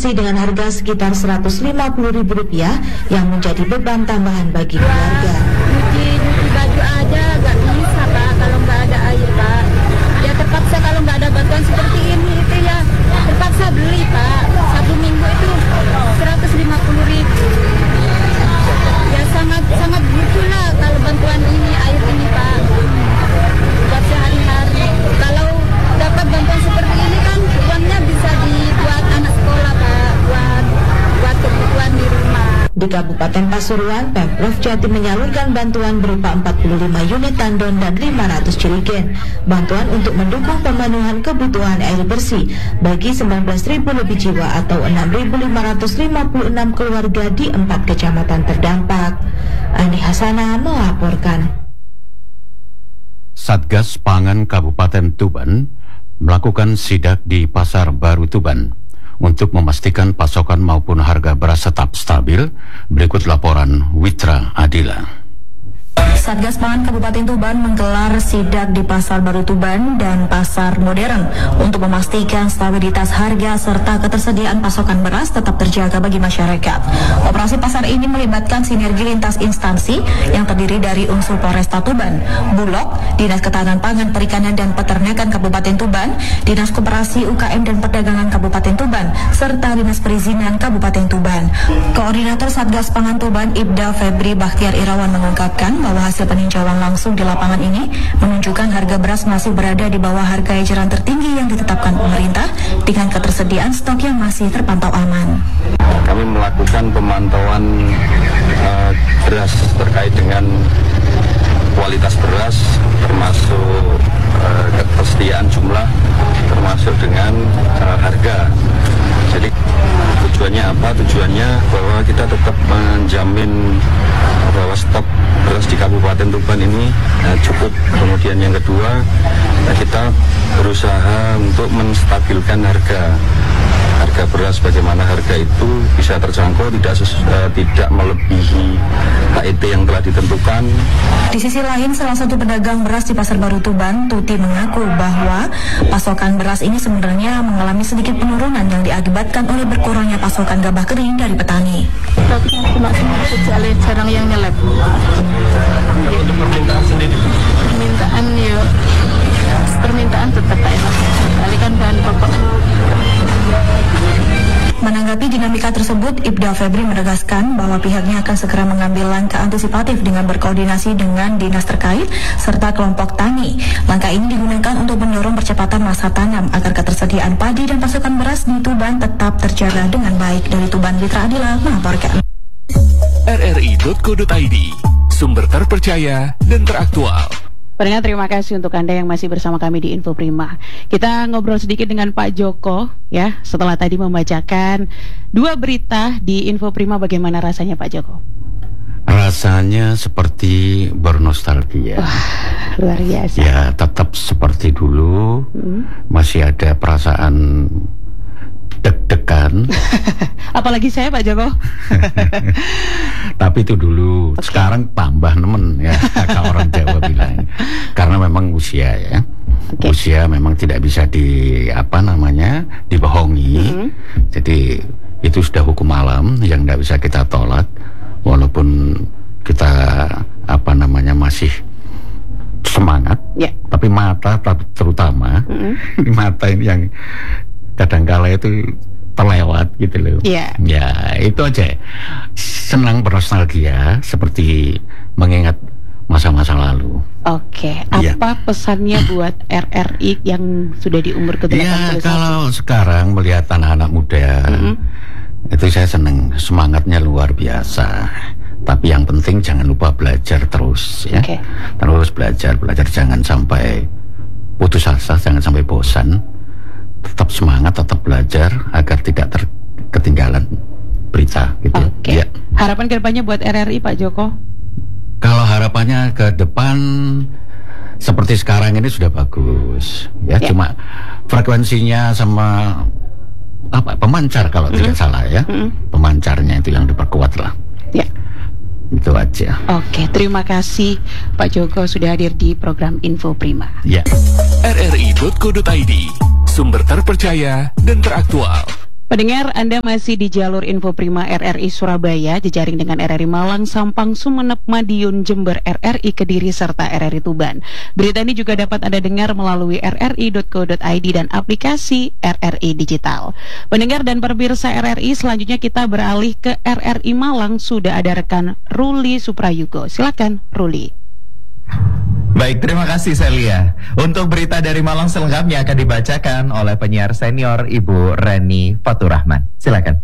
bersih dengan harga sekitar Rp150.000 yang menjadi beban tambahan bagi keluarga. Cuci baju aja gak bisa Pak kalau nggak ada air Pak. Ya terpaksa kalau nggak ada bantuan seperti ini itu ya terpaksa beli Pak. 1 minggu itu Rp150.000. Ya sangat butuh lah kalau bantuan ini air ini Pak. Buat sehari-hari. Kalau dapat bantuan seperti ini kan uangnya bisa dibuat anak sekolah Pak, buat kebutuhan di rumah. Di Kabupaten Pasuruan, Pemprov Jatim menyalurkan bantuan berupa 45 unit tandon dan 500 jerigen. Bantuan untuk mendukung pemenuhan kebutuhan air bersih bagi 19.000 lebih jiwa atau 6.556 keluarga di 4 kecamatan terdampak. Ani Hasanah melaporkan. Satgas Pangan Kabupaten Tuban melakukan sidak di Pasar Baru Tuban untuk memastikan pasokan maupun harga beras tetap stabil. Berikut laporan Witra Adila. Satgas Pangan Kabupaten Tuban menggelar sidak di Pasar Baru Tuban dan Pasar Modern untuk memastikan stabilitas harga serta ketersediaan pasokan beras tetap terjaga bagi masyarakat. Operasi pasar ini melibatkan sinergi lintas instansi yang terdiri dari unsur Polresta Tuban, Bulog, Dinas Ketahanan Pangan, Perikanan dan Peternakan Kabupaten Tuban, Dinas Koperasi UKM dan Perdagangan Kabupaten Tuban, serta Dinas Perizinan Kabupaten Tuban. Koordinator Satgas Pangan Tuban, Ibda Febri Bakhtiar Irawan mengungkapkan bahwa hasil peninjauan langsung di lapangan ini menunjukkan harga beras masih berada di bawah harga eceran tertinggi yang ditetapkan pemerintah dengan ketersediaan stok yang masih terpantau aman. Kami melakukan pemantauan beras terkait dengan kualitas beras, termasuk ketersediaan jumlah, termasuk dengan harga. Jadi tujuannya apa? Tujuannya bahwa kita tetap menjamin bahwa stok beras di Kabupaten Tuban ini cukup. Kemudian yang kedua, kita berusaha untuk menstabilkan harga beras, bagaimana harga itu bisa terjangkau, tidak melebihi HET yang telah ditentukan. Di sisi lain, salah satu pedagang beras di Pasar Baru Tuban, Tuti, mengaku bahwa pasokan beras ini sebenarnya mengalami sedikit penurunan yang diakibatkan oleh berkurangnya pasokan gabah kering dari petani. Stoknya cuma sedikit, jarang yang nyelep. Untuk permintaan sendiri? Permintaan tetap enak. Kali kan bahan pokok. Menanggapi dinamika tersebut, Ibda Febri menegaskan bahwa pihaknya akan segera mengambil langkah antisipatif dengan berkoordinasi dengan dinas terkait serta kelompok tani. Langkah ini digunakan untuk mendorong percepatan masa tanam agar ketersediaan padi dan pasokan beras di Tuban tetap terjaga dengan baik. Dari Tuban, Witra Adila melaporkan. rri.co.id, sumber terpercaya dan teraktual. Pendengar, terima kasih untuk Anda yang masih bersama kami di Info Prima. Kita ngobrol sedikit dengan Pak Joko ya, setelah tadi membacakan 2 berita di Info Prima. Bagaimana rasanya Pak Joko? Rasanya seperti bernostalgia. Luar biasa. Ya, tetap seperti dulu. Masih ada perasaan deg-degan. Apalagi saya Pak Joko. Tapi itu dulu. Okay. Sekarang tambah nemen ya, kalau orang Jawa bilang. Karena memang usia ya. Okay. Usia memang tidak bisa dibohongi. Jadi itu sudah hukum alam yang tidak bisa kita tolak. Walaupun kita masih semangat, tapi mata terutama mata ini yang kadangkala itu terlewat gitu loh. Ya itu aja. Senang bernostalgia seperti mengingat masa-masa lalu. Oke, apa pesannya buat RRI yang sudah di umur ke-81? Ya, kalau sekarang melihat anak-anak muda, itu saya senang, semangatnya luar biasa. Tapi yang penting jangan lupa belajar terus ya. Terus belajar jangan sampai putus asa, jangan sampai bosan. Tetap semangat, tetap belajar agar tidak ketinggalan berita gitu. Ya. Harapan kedepannya buat RRI Pak Joko? Kalau harapannya ke depan seperti sekarang ini sudah bagus ya. Cuma frekuensinya sama pemancar kalau tidak salah ya. Pemancarnya itu yang diperkuat lah. Ya. Itu aja. Oke, terima kasih Pak Joko sudah hadir di program Info Prima. rri.co.id, sumber terpercaya dan teraktual. Pendengar, Anda masih di jalur Info Prima RRI Surabaya, jejaring dengan RRI Malang, Sampang, Sumeneb, Madiun, Jember, RRI Kediri, serta RRI Tuban. Berita ini juga dapat Anda dengar melalui rri.co.id dan aplikasi RRI Digital. Pendengar dan pemirsa RRI, selanjutnya kita beralih ke RRI Malang. Sudah ada rekan Ruli Suprayugo. Silakan, Ruli. Baik, terima kasih Celia. Untuk berita dari Malang selengkapnya akan dibacakan oleh penyiar senior Ibu Reni Faturrahman. Silakan.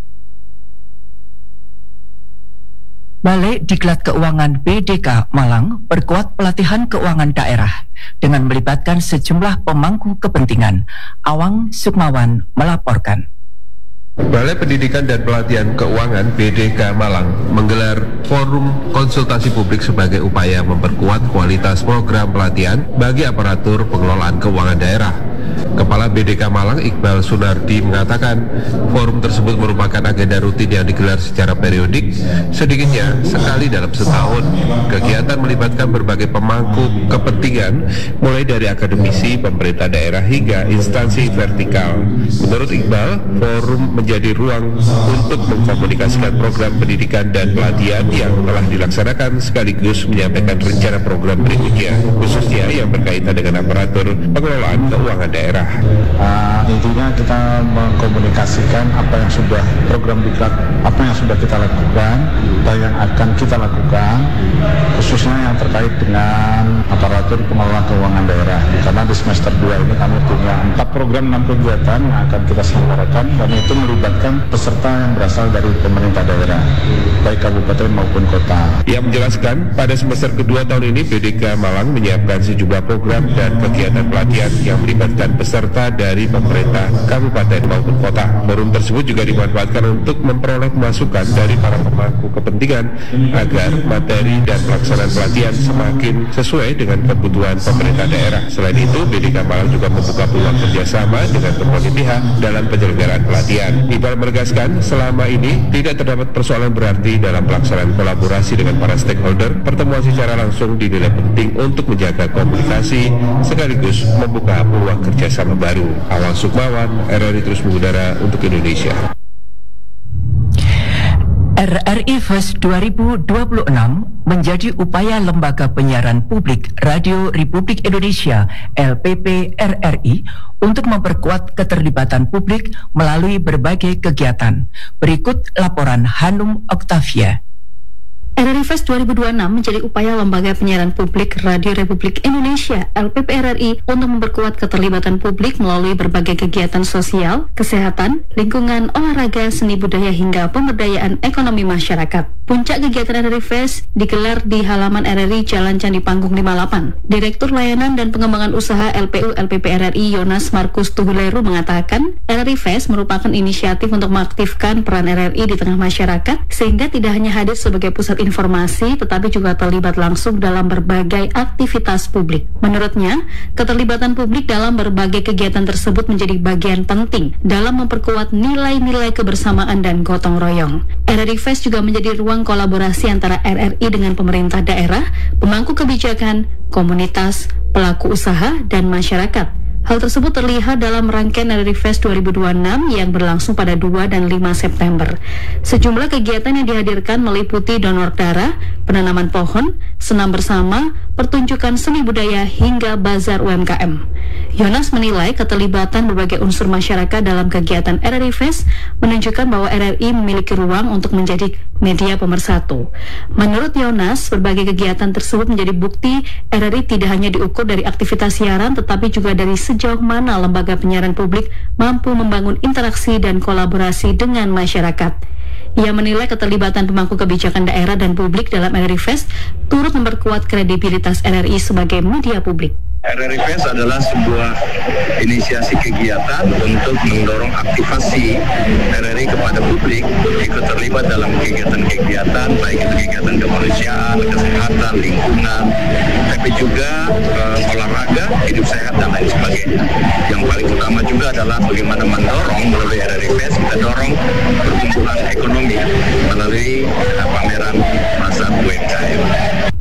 Balai Diklat Keuangan BDK Malang perkuat pelatihan keuangan daerah dengan melibatkan sejumlah pemangku kepentingan. Awang Sukmawan melaporkan. Balai Pendidikan dan Pelatihan Keuangan BDK Malang menggelar forum konsultasi publik sebagai upaya memperkuat kualitas program pelatihan bagi aparatur pengelolaan keuangan daerah. Kepala BDK Malang Iqbal Sunardi mengatakan forum tersebut merupakan agenda rutin yang digelar secara periodik, sedikitnya sekali dalam setahun. Kegiatan melibatkan berbagai pemangku kepentingan, mulai dari akademisi, pemerintah daerah hingga instansi vertikal. Menurut Iqbal, forum menjadi ruang untuk mengkomunikasikan program pendidikan dan pelatihan yang telah dilaksanakan sekaligus menyampaikan rencana program berikutnya, khususnya yang berkaitan dengan aparatur pengelolaan keuangan daerah. Intinya kita mengkomunikasikan apa yang sudah program diklat, apa yang sudah kita lakukan dan yang akan kita lakukan, khususnya yang terkait dengan aparatur pengelolaan keuangan daerah. Karena di semester 2 ini kami punya 4 program 6 kegiatan yang akan kita selenggarakan, dan itu melibatkan peserta yang berasal dari pemerintah daerah, baik kabupaten maupun kota. Ia menjelaskan, pada semester kedua tahun ini BDK Malang menyiapkan sejumlah program dan kegiatan pelatihan yang melibatkan peserta dari pemerintah kabupaten maupun kota. Forum tersebut juga dimanfaatkan untuk memperoleh masukan dari para pemangku kepentingan agar materi dan pelaksanaan pelatihan semakin sesuai dengan kebutuhan pemerintah daerah. Selain itu, BDK Malang juga membuka peluang kerjasama dengan berbagai pihak dalam penyelenggaraan pelatihan. Iqbal menegaskan, selama ini tidak terdapat persoalan berarti dalam pelaksanaan kolaborasi dengan para stakeholder. Pertemuan secara langsung dinilai penting untuk menjaga komunikasi sekaligus membuka peluang kerjasama baru. Awang Sukmawan, RRI terus mengudara untuk Indonesia. RRI Fest 2026 menjadi upaya Lembaga Penyiaran Publik Radio Republik Indonesia LPP RRI untuk memperkuat keterlibatan publik melalui berbagai kegiatan. Berikut laporan Hanum Octavia. RRI Fest 2026 menjadi upaya Lembaga Penyiaran Publik Radio Republik Indonesia LPP RRI untuk memperkuat keterlibatan publik melalui berbagai kegiatan sosial, kesehatan, lingkungan, olahraga, seni budaya hingga pemberdayaan ekonomi masyarakat. Puncak kegiatan RRI Fest digelar di halaman RRI Jalan Candi Panggung 58. Direktur Layanan dan Pengembangan Usaha LPU LPP RRI Yonas Markus Tuhuleru mengatakan, RRI Fest merupakan inisiatif untuk mengaktifkan peran RRI di tengah masyarakat sehingga tidak hanya hadir sebagai pusat informasi tetapi juga terlibat langsung dalam berbagai aktivitas publik. Menurutnya, keterlibatan publik dalam berbagai kegiatan tersebut menjadi bagian penting dalam memperkuat nilai-nilai kebersamaan dan gotong royong. RRI Fest juga menjadi ruang kolaborasi antara RRI dengan pemerintah daerah, pemangku kebijakan, komunitas, pelaku usaha, dan masyarakat. Hal tersebut terlihat dalam rangkaian RRI Fest 2026 yang berlangsung pada 2 dan 5 September. Sejumlah kegiatan yang dihadirkan meliputi donor darah, penanaman pohon, senam bersama, pertunjukan seni budaya, hingga bazar UMKM. Yonas menilai keterlibatan berbagai unsur masyarakat dalam kegiatan RRI Fest menunjukkan bahwa RRI memiliki ruang untuk menjadi media pemersatu. Menurut Yonas, berbagai kegiatan tersebut menjadi bukti RRI tidak hanya diukur dari aktivitas siaran tetapi juga dari sejauh mana lembaga penyiaran publik mampu membangun interaksi dan kolaborasi dengan masyarakat. Ia menilai keterlibatan pemangku kebijakan daerah dan publik dalam RRI Fest turut memperkuat kredibilitas RRI sebagai media publik. RRI Fest adalah sebuah inisiasi kegiatan untuk mendorong aktivasi RRI kepada publik ikut terlibat dalam kegiatan-kegiatan, baik itu kegiatan kemanusiaan, kesehatan, lingkungan, tapi juga olahraga, hidup sehat, dan lain sebagainya. Yang paling utama juga adalah bagaimana mendorong melalui RRI Fest, kita dorong pertumbuhan ekonomi melalui pameran pasar UMKM.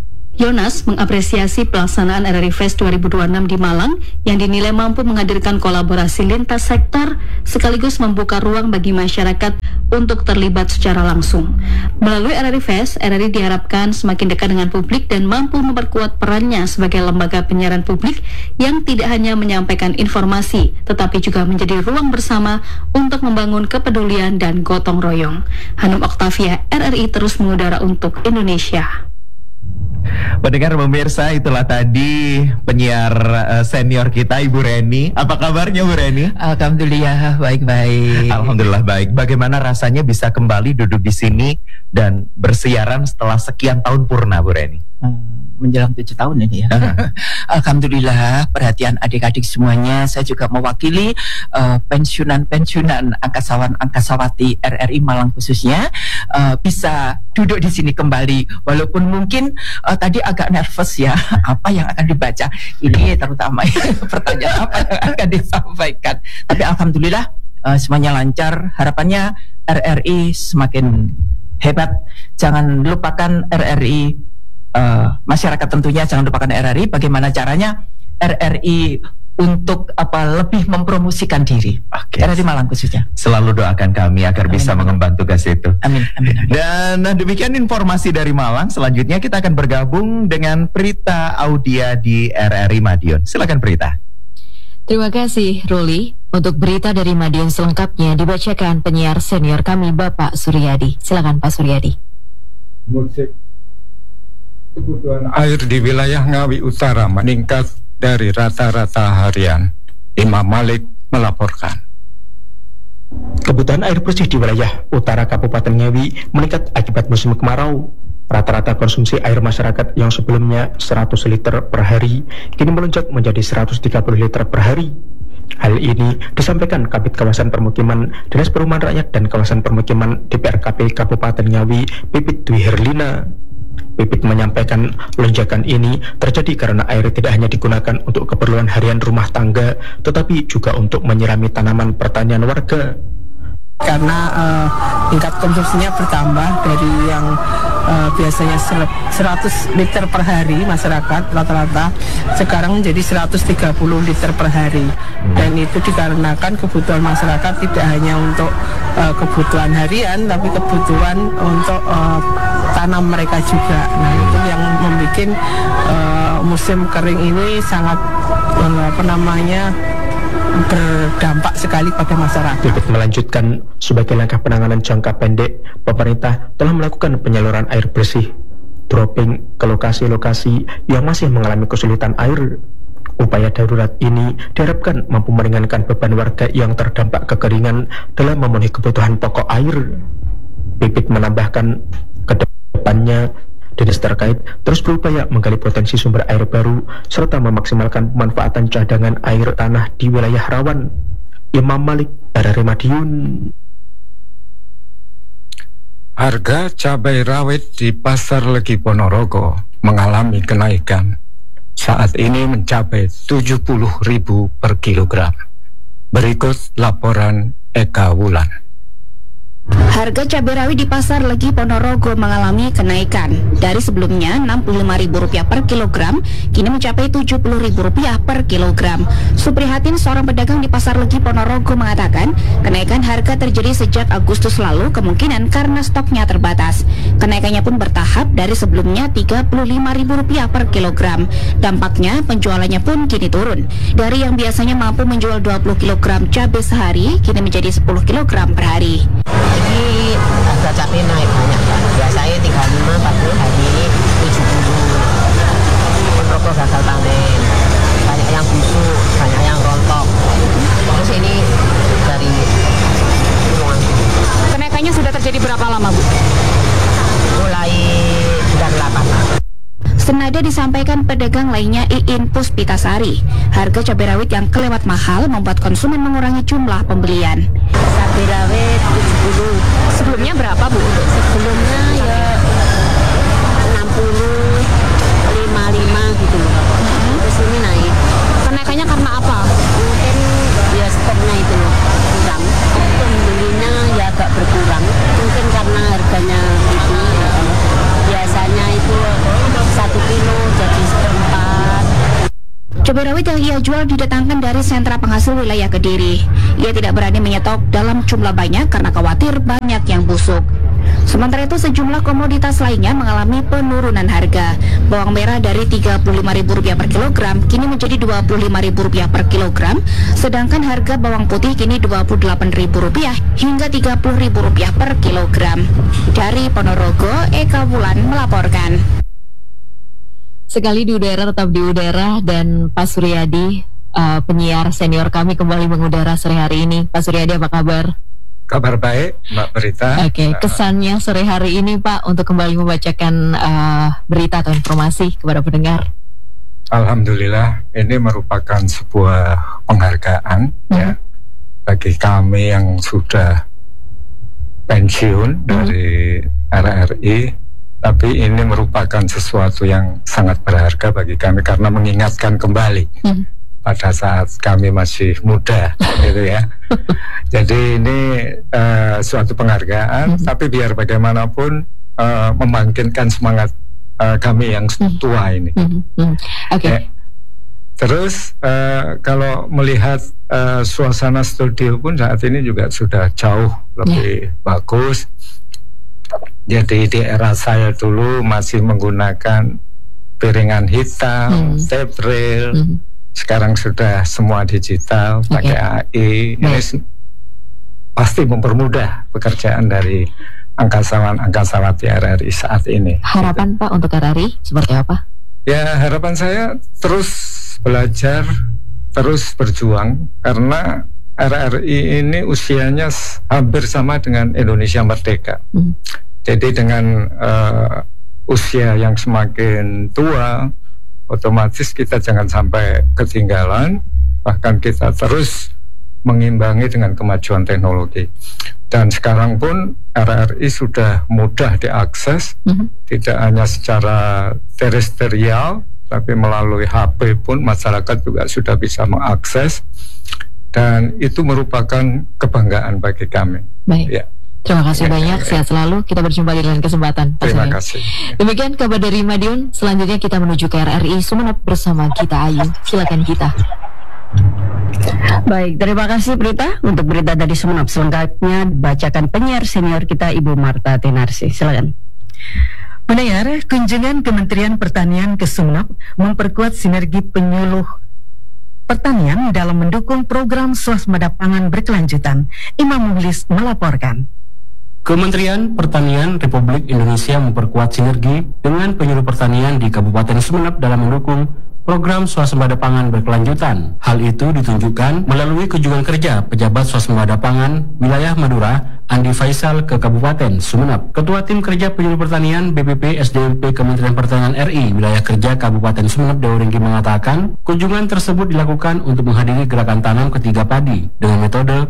Yonas mengapresiasi pelaksanaan RRI Fest 2026 di Malang yang dinilai mampu menghadirkan kolaborasi lintas sektor sekaligus membuka ruang bagi masyarakat untuk terlibat secara langsung. Melalui RRI Fest, RRI diharapkan semakin dekat dengan publik dan mampu memperkuat perannya sebagai lembaga penyiaran publik yang tidak hanya menyampaikan informasi, tetapi juga menjadi ruang bersama untuk membangun kepedulian dan gotong royong. Hanum Oktavia, RRI terus mengudara untuk Indonesia. Pendengar pemirsa, itulah tadi penyiar senior kita Ibu Reni. Apa kabarnya Bu Reni? Alhamdulillah baik-baik. Alhamdulillah baik. Bagaimana rasanya bisa kembali duduk di sini dan bersiaran setelah sekian tahun purna Bu Reni? Menjelang 7 tahun ini ya. Alhamdulillah perhatian adik-adik semuanya. Saya juga mewakili pensiunan angkasawan-angkasawati RRI Malang khususnya bisa duduk di sini kembali. Walaupun mungkin tadi agak nervous ya, apa yang akan dibaca. Ini terutama pertanyaan apa yang akan disampaikan. Tapi alhamdulillah semuanya lancar. Harapannya RRI semakin hebat. Jangan lupakan RRI. Masyarakat tentunya jangan lupakan RRI. Bagaimana caranya RRI untuk lebih mempromosikan diri. RRI Malang khususnya. Selalu doakan kami agar bisa mengemban tugas itu. Amin. Dan demikian informasi dari Malang. Selanjutnya kita akan bergabung dengan Prita Audia di RRI Madiun. Silakan Prita. Terima kasih Ruli. Untuk berita dari Madiun selengkapnya dibacakan penyiar senior kami Bapak Suryadi. Silakan Pak Suryadi. Kebutuhan air di wilayah Ngawi Utara meningkat dari rata-rata harian. Imam Malik melaporkan. Kebutuhan air bersih di wilayah utara Kabupaten Ngawi meningkat akibat musim kemarau. Rata-rata konsumsi air masyarakat yang sebelumnya 100 liter per hari kini melonjak menjadi 130 liter per hari. Hal ini disampaikan Kabid Kawasan Permukiman Dinas Perumahan Rakyat dan Kawasan Permukiman DPRKP Kabupaten Ngawi, Pipit Dwi Herlina. Pipit menyampaikan lonjakan ini terjadi karena air tidak hanya digunakan untuk keperluan harian rumah tangga, tetapi juga untuk menyirami tanaman pertanian warga. Karena tingkat konsumsinya bertambah dari yang biasanya 100 liter per hari masyarakat rata-rata sekarang menjadi 130 liter per hari, dan itu dikarenakan kebutuhan masyarakat tidak hanya untuk kebutuhan harian tapi kebutuhan untuk tanam mereka juga. Nah itu yang membuat musim kering ini sangat berdampak sekali pada masyarakat. Pipit melanjutkan, sebagai langkah penanganan jangka pendek, pemerintah telah melakukan penyaluran air bersih dropping ke lokasi-lokasi yang masih mengalami kesulitan air. Upaya darurat ini diharapkan mampu meringankan beban warga yang terdampak kekeringan dalam memenuhi kebutuhan pokok air. Pipit menambahkan, ke depannya dinas terkait terus berupaya menggali potensi sumber air baru serta memaksimalkan pemanfaatan cadangan air tanah di wilayah rawan. Imam Malik, RRI Madiun. Harga cabai rawit di Pasar Legi Ponorogo mengalami kenaikan. Saat ini mencapai 70.000 per kilogram. Berikut laporan Eka Wulan. Harga cabai rawit di Pasar Legi Ponorogo mengalami kenaikan. Dari sebelumnya Rp65.000 per kilogram, kini mencapai Rp70.000 per kilogram. Suprihatin, seorang pedagang di Pasar Legi Ponorogo, mengatakan kenaikan harga terjadi sejak Agustus lalu, kemungkinan karena stoknya terbatas. Kenaikannya pun bertahap, dari sebelumnya Rp35.000 per kilogram. Dampaknya penjualannya pun kini turun. Dari yang biasanya mampu menjual 20 kg cabai sehari, kini menjadi 10 kg per hari. Jadi harga cabai naik banyak kan. Biasanya 35, 40, hari ini 70. Ponorogo gagal panen, banyak yang busuk, banyak yang rontok. Terus ini dari gunungan. Kenaikannya sudah terjadi berapa lama, Bu? Mulai bulan 8. Senada disampaikan pedagang lainnya Iin Puspitasari, harga cabai rawit yang kelewat mahal membuat konsumen mengurangi jumlah pembelian. Cabai rawit 70. Sebelumnya berapa, Bu? Sebelumnya ya 60, 55 gitu. Terus ini naik. Kenaikannya karena apa? Mungkin ya stoknya itu kurang. Pembelinya ya agak berkurang. Mungkin karena harganya itu biasanya itu 1 kilo Cabai rawit yang ia jual didatangkan dari sentra penghasil wilayah Kediri. Ia tidak berani menyetok dalam jumlah banyak karena khawatir banyak yang busuk. Sementara itu sejumlah komoditas lainnya mengalami penurunan harga. Bawang merah dari Rp35.000 per kilogram kini menjadi Rp25.000 per kilogram, sedangkan harga bawang putih kini Rp28.000 hingga Rp30.000 per kilogram. Dari Ponorogo, Eka Wulan melaporkan. Sekali di udara tetap di udara, dan Pak Suryadi, penyiar senior kami kembali mengudara sore hari ini. Pak Suryadi, apa kabar? Kabar baik, Mbak Berita. Oke, kesannya sore hari ini Pak untuk kembali membacakan berita atau informasi kepada pendengar. Alhamdulillah, ini merupakan sebuah penghargaan ya bagi kami yang sudah pensiun dari RRI. Tapi ini merupakan sesuatu yang sangat berharga bagi kami karena mengingatkan kembali pada saat kami masih muda, gitu ya. Jadi ini suatu penghargaan, tapi biar bagaimanapun membangkitkan semangat kami yang tua ini. Oke. Terus kalau melihat suasana studio pun saat ini juga sudah jauh lebih bagus. Jadi di era saya dulu masih menggunakan piringan hitam, tape reel. Sekarang sudah semua digital, pakai AI. Ini pasti mempermudah pekerjaan dari angkasawan-angkasawati RRI saat ini. Harapan Pak untuk RRI seperti apa? Ya, harapan saya terus belajar, terus berjuang, karena RRI ini usianya hampir sama dengan Indonesia Merdeka. Jadi dengan usia yang semakin tua, otomatis kita jangan sampai ketinggalan, bahkan kita terus mengimbangi dengan kemajuan teknologi. Dan sekarang pun RRI sudah mudah diakses, tidak hanya secara terestrial, tapi melalui HP pun masyarakat juga sudah bisa mengakses. Dan itu merupakan kebanggaan bagi kami. Baik. Ya. Terima kasih banyak, sehat selalu. Kita berjumpa di lain kesempatan. Terima kasih. Demikian kabar dari Madiun. Selanjutnya kita menuju ke RRI Sumeneb bersama Gita Ayu. Silakan Gita. Baik, terima kasih Berita. Untuk berita dari Sumeneb selengkapnya dibacakan penyiar senior kita Ibu Marta Tenarsi. Silakan. Pendengar, kunjungan Kementerian Pertanian ke Sumeneb memperkuat sinergi penyuluh pertanian dalam mendukung program swasembada pangan berkelanjutan. Imam Muhlis melaporkan. Kementerian Pertanian Republik Indonesia memperkuat sinergi dengan penyuluh pertanian di Kabupaten Sumeneb dalam mendukung program swasembada pangan berkelanjutan. Hal itu ditunjukkan melalui kunjungan kerja pejabat swasembada pangan wilayah Madura, Andi Faisal, ke Kabupaten Sumeneb. Ketua Tim Kerja Penyuluh Pertanian BPP SDMP Kementerian Pertanian RI Wilayah Kerja Kabupaten Sumeneb, Dewaringgi, mengatakan kunjungan tersebut dilakukan untuk menghadiri gerakan tanam ketiga padi dengan metode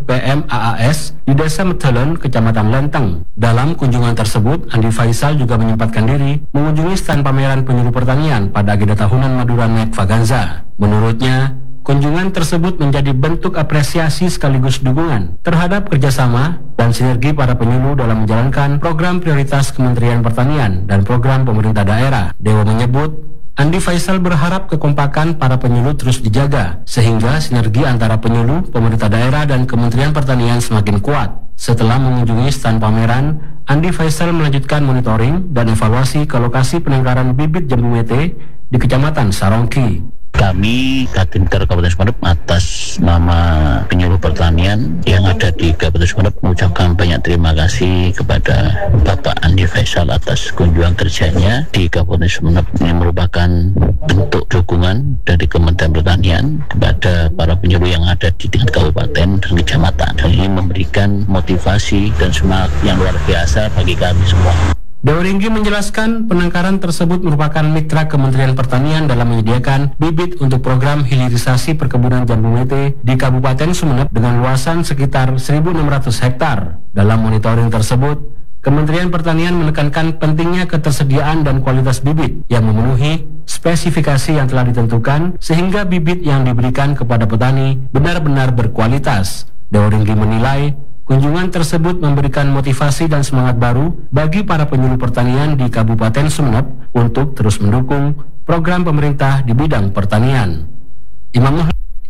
PMAAS di Desa Metelen, Kecamatan Lenteng. Dalam kunjungan tersebut, Andi Faisal juga menyempatkan diri mengunjungi stand pameran penyuluh pertanian pada agenda tahunan Madura Faganza. Menurutnya, kunjungan tersebut menjadi bentuk apresiasi sekaligus dukungan terhadap kerjasama dan sinergi para penyuluh dalam menjalankan program prioritas Kementerian Pertanian dan program pemerintah daerah. Dewa menyebut, Andi Faisal berharap kekompakan para penyuluh terus dijaga, sehingga sinergi antara penyuluh, pemerintah daerah, dan Kementerian Pertanian semakin kuat. Setelah mengunjungi stand pameran, Andi Faisal melanjutkan monitoring dan evaluasi ke lokasi penangkaran bibit jambu mete di Kecamatan Sarongki. Kami Kadinker Kabupaten Sumeneb atas nama penyuluh pertanian yang ada di Kabupaten Sumeneb mengucapkan banyak terima kasih kepada Bapak Andi Faisal atas kunjungan kerjanya di Kabupaten Sumeneb. Ini merupakan bentuk dukungan dari Kementerian Pertanian kepada para penyuluh yang ada di tingkat kabupaten dan kecamatan. Dan ini memberikan motivasi dan semangat yang luar biasa bagi kami semua. Dewaringgi menjelaskan penangkaran tersebut merupakan mitra Kementerian Pertanian dalam menyediakan bibit untuk program hilirisasi perkebunan jambu mete di Kabupaten Sumeneb dengan luasan sekitar 1.600 hektar. Dalam monitoring tersebut, Kementerian Pertanian menekankan pentingnya ketersediaan dan kualitas bibit yang memenuhi spesifikasi yang telah ditentukan sehingga bibit yang diberikan kepada petani benar-benar berkualitas. Dewaringgi menilai kunjungan tersebut memberikan motivasi dan semangat baru bagi para penyuluh pertanian di Kabupaten Sumeneb untuk terus mendukung program pemerintah di bidang pertanian. Imam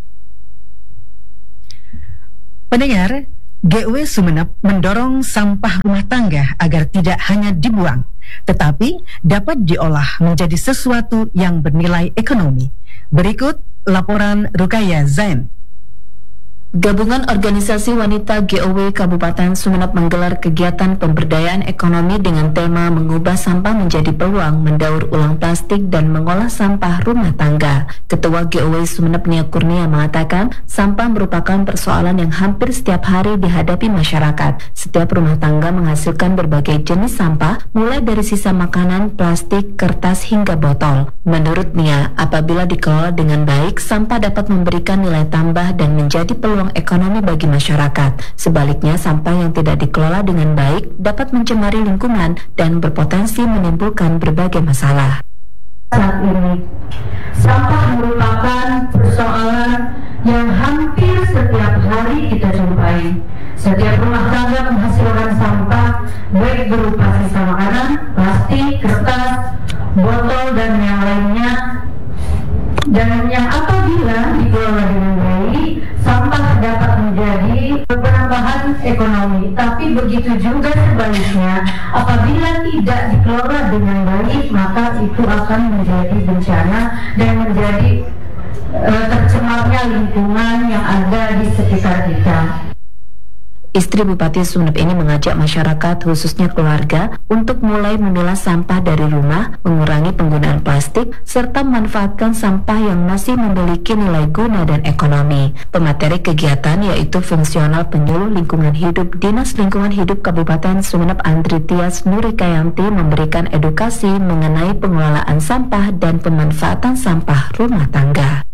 Pendengar, GW Sumeneb mendorong sampah rumah tangga agar tidak hanya dibuang, tetapi dapat diolah menjadi sesuatu yang bernilai ekonomi. Berikut laporan Rukaya Zain. Gabungan Organisasi Wanita GOW Kabupaten Sumeneb menggelar kegiatan pemberdayaan ekonomi dengan tema mengubah sampah menjadi peluang, mendaur ulang plastik dan mengolah sampah rumah tangga. Ketua GOW Sumeneb Nia Kurnia mengatakan, sampah merupakan persoalan yang hampir setiap hari dihadapi masyarakat. Setiap rumah tangga menghasilkan berbagai jenis sampah, mulai dari sisa makanan, plastik, kertas hingga botol. Menurut Nia, apabila dikelola dengan baik, sampah dapat memberikan nilai tambah dan menjadi peluang ekonomi bagi masyarakat. Sebaliknya, sampah yang tidak dikelola dengan baik dapat mencemari lingkungan dan berpotensi menimbulkan berbagai masalah. Saat ini, sampah merupakan persoalan yang hampir setiap hari kita jumpai. Setiap rumah tangga menghasilkan sampah, baik berupa sisa makanan, plastik, kertas, botol, dan yang lainnya. Dan yang apabila dikelola dengan baik, sampah dapat menjadi penambahan ekonomi. Tapi begitu juga sebaliknya, apabila tidak dikelola dengan baik, maka itu akan menjadi bencana dan menjadi tercemarnya lingkungan yang ada di sekitar kita. Istri Bupati Sumeneb ini mengajak masyarakat, khususnya keluarga, untuk mulai memilah sampah dari rumah, mengurangi penggunaan plastik, serta memanfaatkan sampah yang masih memiliki nilai guna dan ekonomi. Pemateri kegiatan yaitu fungsional penyuluh lingkungan hidup Dinas Lingkungan Hidup Kabupaten Sumeneb Andri Tias Nurikayanti memberikan edukasi mengenai pengelolaan sampah dan pemanfaatan sampah rumah tangga.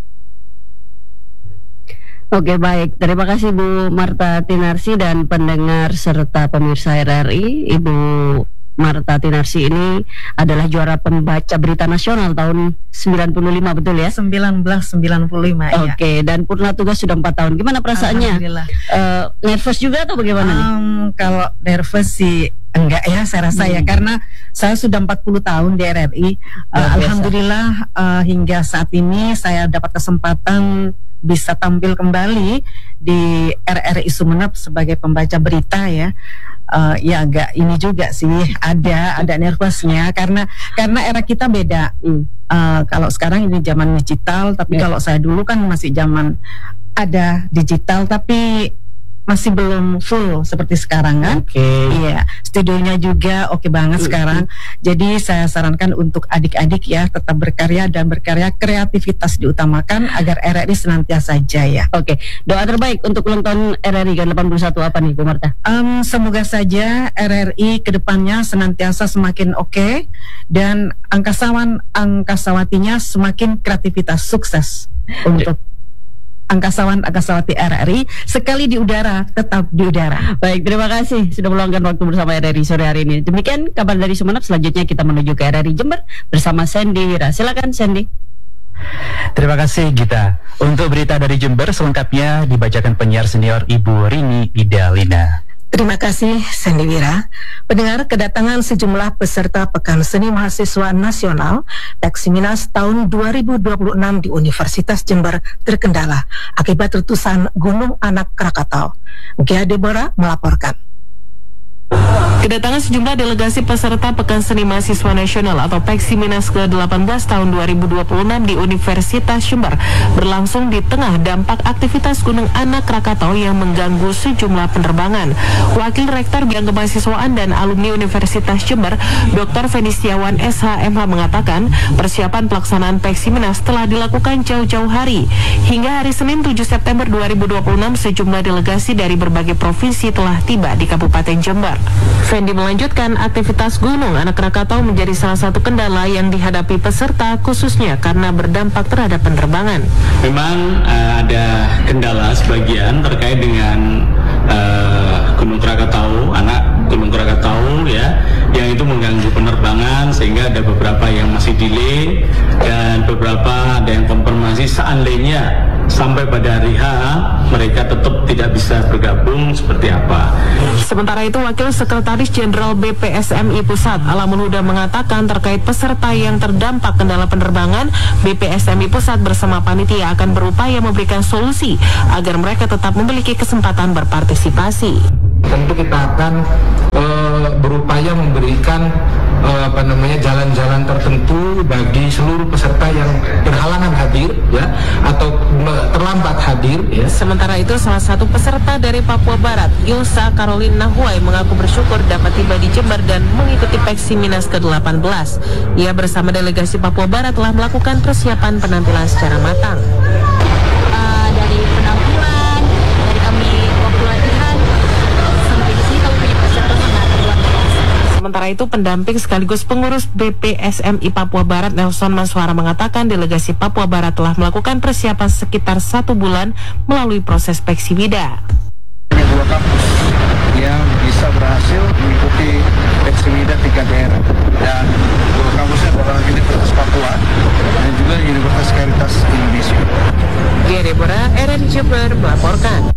Oke, baik. Terima kasih Bu Marta Tinarsi dan pendengar serta pemirsa RRI. Ibu Marta Tinarsi ini adalah juara pembaca berita nasional tahun 95, betul ya? 1995, ya. Oke, dan purna tugas sudah 4 tahun. Gimana perasaannya? Nervous juga atau bagaimana nih? Kalau nervous sih enggak ya, saya rasa ya, karena saya sudah 40 tahun di RRI. Alhamdulillah hingga saat ini saya dapat kesempatan bisa tampil kembali di RRI Sumeneb sebagai pembaca berita ya. Ya agak ini juga sih, ada nervousnya karena era kita beda. Kalau sekarang ini zaman digital, tapi kalau saya dulu kan masih zaman ada digital tapi masih belum full seperti sekarang kan. Iya, studionya juga oke banget sekarang. Jadi saya sarankan untuk adik-adik ya tetap berkarya dan berkarya, kreativitas diutamakan agar RRI senantiasa jaya. Oke, doa terbaik untuk ulang tahun RRI ke-81 apa nih Bu Marta? Semoga saja RRI kedepannya senantiasa semakin oke dan angkasawatinya semakin kreativitas sukses untuk angkasawati RRI, sekali di udara tetap di udara. Baik, terima kasih sudah meluangkan waktu bersama RRI sore hari ini. Demikian kabar dari Sumeneb. Selanjutnya kita menuju ke RRI Jember bersama Sandy Wira. Silakan Sandy. Terima kasih Gita. Untuk berita dari Jember selengkapnya dibacakan penyiar senior Ibu Rini Idalina. Terima kasih Sandy Wira. Pendengar, kedatangan sejumlah peserta Pekan Seni Mahasiswa Nasional Peksiminas tahun 2026 di Universitas Jember terkendala akibat letusan Gunung Anak Krakatau. Gia Deborah melaporkan. Kedatangan sejumlah delegasi peserta Pekan Seni Mahasiswa Nasional atau Peksiminas ke-18 tahun 2026 di Universitas Jember berlangsung di tengah dampak aktivitas Gunung Anak Krakatau yang mengganggu sejumlah penerbangan. Wakil Rektor Bidang Kemahasiswaan dan Alumni Universitas Jember, Dr. Fenisiawan SHMH mengatakan persiapan pelaksanaan Peksiminas telah dilakukan jauh-jauh hari. Hingga hari Senin 7 September 2026 sejumlah delegasi dari berbagai provinsi telah tiba di Kabupaten Jember. Fendi melanjutkan, aktivitas Gunung Anak Krakatau menjadi salah satu kendala yang dihadapi peserta khususnya karena berdampak terhadap penerbangan. Memang ada kendala sebagian terkait dengan Gunung Krakatau, anak Gunung Krakatau ya, yang itu mengganggu penerbangan sehingga ada beberapa yang masih delay dan beberapa ada yang konfirmasi seandainya sampai pada hari H mereka tetap tidak bisa bergabung seperti apa. Sementara itu, Wakil Sekretaris Jenderal BPSMI Pusat Alamul Huda mengatakan terkait peserta yang terdampak kendala penerbangan, BPSMI Pusat bersama panitia akan berupaya memberikan solusi agar mereka tetap memiliki kesempatan berpartisipasi. Tentu kita akan berupaya memberikan jalan-jalan tertentu bagi seluruh peserta yang berhalangan hadir ya atau terlambat hadir ya. Sementara itu, salah satu peserta dari Papua Barat, Ilsa Caroline Nahuai, mengaku bersyukur dapat tiba di Jember dan mengikuti Peksiminas ke-18. Ia bersama delegasi Papua Barat telah melakukan persiapan penampilan secara matang. Dari penampilan, dari kami waktu latihan sampai di sini kami punya persiapan sangat luar biasa. Sementara itu, pendamping sekaligus pengurus BPSMI Papua Barat Nelson Maswara mengatakan delegasi Papua Barat telah melakukan persiapan sekitar 1 bulan melalui proses Peksiwida. Hanya 2 kampus yang bisa berhasil mengikuti Peksiwida 3 daerah, dan 2 kampusnya adalah Universitas Papua dan juga Universitas Caritas Indonesia. Deborah, RRI Jember melaporkan.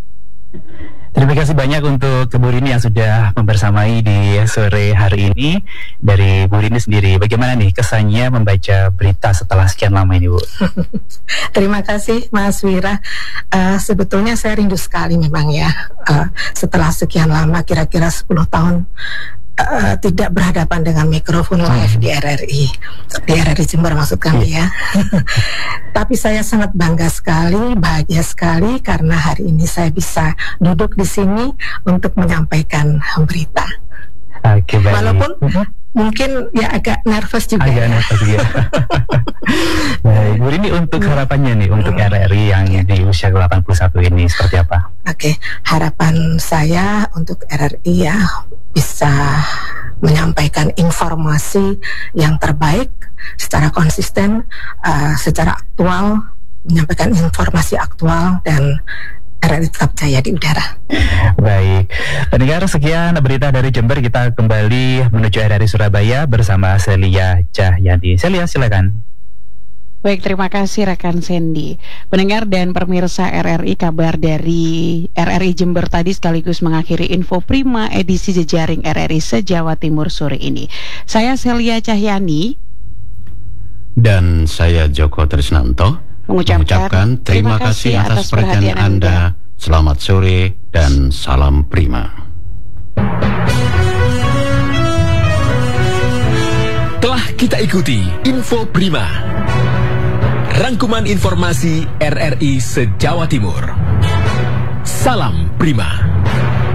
Terima kasih banyak untuk Bu Rini yang sudah membersamai di sore hari ini. Dari Bu Rini sendiri, bagaimana nih kesannya membaca berita setelah sekian lama ini, Bu? Terima kasih Mas Wira. Sebetulnya saya rindu sekali memang ya, setelah sekian lama, kira-kira 10 tahun tidak berhadapan dengan mikrofon live di RRI Jember maksud kami ya. Tapi saya sangat bangga sekali, bahagia sekali karena hari ini saya bisa duduk di sini untuk menyampaikan berita. Oke, baik. Walaupun mungkin ya agak nervous juga. Baik, Bu Rini, untuk harapannya nih untuk RRI yang di usia ke-81 ini seperti apa? Oke, harapan saya untuk RRI ya bisa menyampaikan informasi yang terbaik secara konsisten, secara aktual, menyampaikan informasi aktual dan RRI tetap jaya di udara. Baik, pendengar, sekian berita dari Jember. Kita kembali menuju RRI Surabaya bersama Celia Cahyani. Celia, silakan. Baik, terima kasih rekan Sandy. Pendengar dan pemirsa RRI, kabar dari RRI Jember tadi sekaligus mengakhiri Info Prima edisi jejaring RRI se-Jawa Timur sore ini. Saya Celia Cahyani dan saya Joko Trisnanto mengucapkan terima kasih atas perhatian Anda. Selamat sore dan salam Prima. Telah kita ikuti Info Prima, rangkuman informasi RRI se-Jawa Timur. Salam Prima.